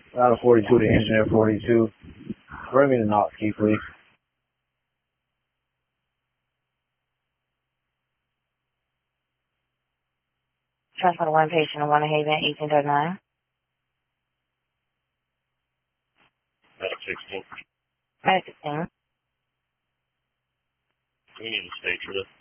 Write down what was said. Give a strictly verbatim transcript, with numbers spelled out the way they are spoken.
Out of forty-two to engineer forty-two. Bring me the knock key, please. Transfer one patient in One Haven, eighteen thirty-nine. Medic sixteen. Medic sixteen. We need a stage for this.